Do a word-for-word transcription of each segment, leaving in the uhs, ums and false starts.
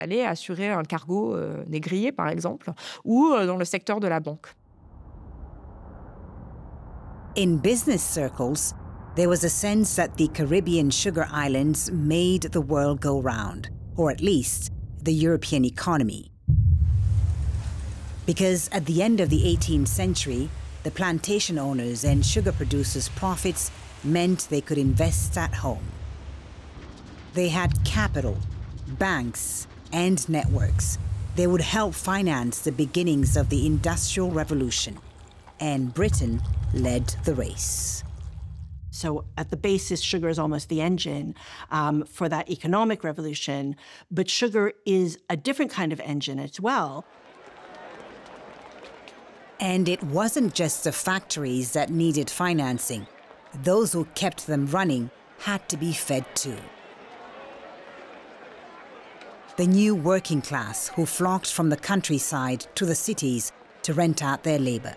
aller assurer un cargo euh, négrier, par exemple, ou euh, dans le secteur de la banque. In business circles, there was a sense that the Caribbean sugar islands made the world go round, or at least the European economy. Because at the end of the eighteenth century, the plantation owners and sugar producers' profits meant they could invest at home. They had capital, banks, and networks. They would help finance the beginnings of the Industrial Revolution. And Britain led the race. So at the basis, sugar is almost the engine um, for that economic revolution, but sugar is a different kind of engine as well. And it wasn't just the factories that needed financing. Those who kept them running had to be fed too. The new working class who flocked from the countryside to the cities to rent out their labor.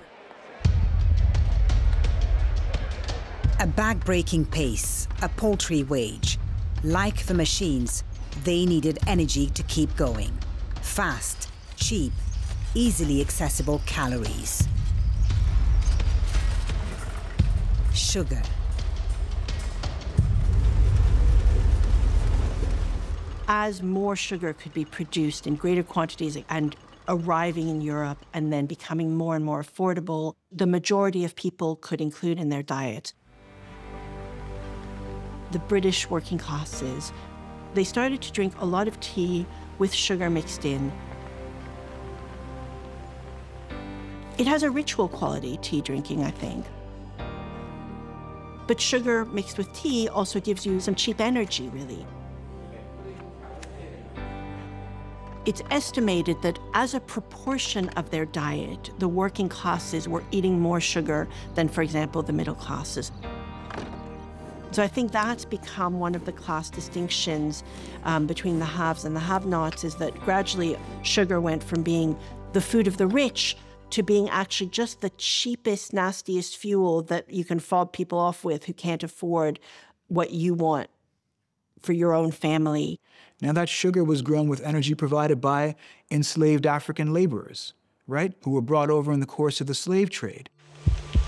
A back-breaking pace, a paltry wage. Like the machines, they needed energy to keep going. Fast, cheap, easily accessible calories. Sugar. As more sugar could be produced in greater quantities and arriving in Europe and then becoming more and more affordable, the majority of people could include in their diet. The British working classes, they started to drink a lot of tea with sugar mixed in. It has a ritual quality, tea drinking, I think. But sugar mixed with tea also gives you some cheap energy, really. It's estimated that as a proportion of their diet, the working classes were eating more sugar than, for example, the middle classes. So I think that's become one of the class distinctions um, between the haves and the have-nots, is that gradually sugar went from being the food of the rich to being actually just the cheapest, nastiest fuel that you can fob people off with who can't afford what you want for your own family. Now, that sugar was grown with energy provided by enslaved African laborers, right, who were brought over in the course of the slave trade.